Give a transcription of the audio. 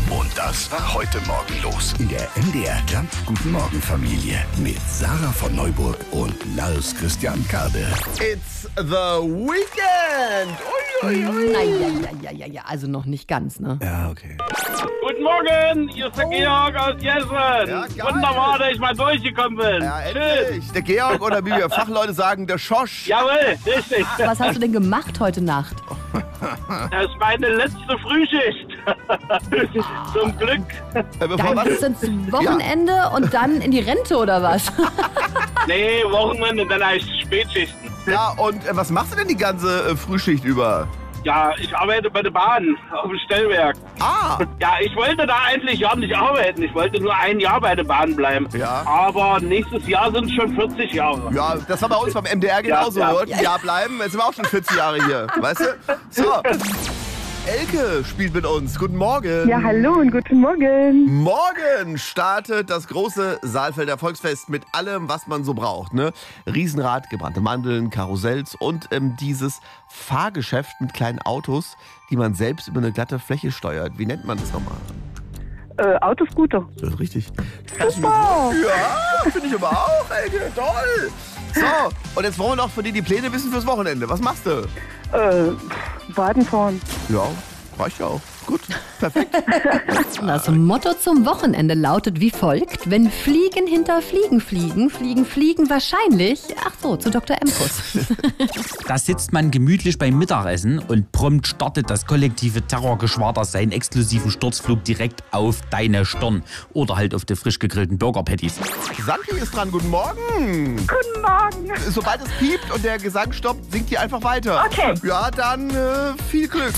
Und das war heute Morgen los in der MDR Jump Guten Morgen Familie mit Sarah von Neuburg und Lars Christian Kade. It's the weekend! Ui, ui, ui. Ja, also noch nicht ganz, ne? Ja, okay. Guten Morgen, hier ist der Georg aus Jessen. Ja, geil. Wunderbar, dass ich mal durchgekommen bin. Ja, Schön. endlich. Der Georg oder wie wir Fachleute sagen, der Schosch. Jawohl, richtig. Was hast du denn gemacht heute Nacht? Das ist meine letzte Frühschicht. Zum Glück. Bevor Dann was? geht's ins Wochenende und dann in die Rente oder was? Nee, Wochenende, dann heißt Spätschichten. Ja, und was machst du denn die ganze Frühschicht über? Ja, ich arbeite bei der Bahn auf dem Stellwerk. Ah, Ja, ich wollte da eigentlich gar nicht arbeiten. Ich wollte nur ein Jahr bei der Bahn bleiben. Ja. Aber nächstes Jahr sind es schon 40 Jahre. ja, das war bei uns beim MDR genauso. Ja, Wir ja. wollten ein Jahr bleiben, jetzt sind wir auch schon 40 Jahre hier. Weißt du? So. Elke spielt mit uns. Guten Morgen. Ja, hallo und guten Morgen. Morgen startet das große Saalfelder Volksfest mit allem, was man so braucht. Ne? Riesenrad, gebrannte Mandeln, Karussells und dieses Fahrgeschäft mit kleinen Autos, die man selbst über eine glatte Fläche steuert. Wie nennt man das nochmal? Autoscooter. Das ist richtig. Super. Ja, finde ich aber auch, Elke. Toll. So, und jetzt wollen wir noch von dir die Pläne wissen fürs Wochenende. Was machst du? Baden fahren. Ja, reicht ja auch. Gut, perfekt. Das Motto zum Wochenende lautet wie folgt: Wenn Fliegen hinter Fliegen fliegen, fliegen wahrscheinlich, ach so, zu Dr. Emkus. Da sitzt man gemütlich beim Mittagessen und prompt startet das kollektive Terrorgeschwader seinen exklusiven Sturzflug direkt auf deine Stirn oder halt auf die frisch gegrillten Burger-Patties. Santi ist dran. Guten Morgen. Guten Morgen. Sobald es piept und der Gesang stoppt, singt ihr einfach weiter. Okay. Ja, dann viel Glück.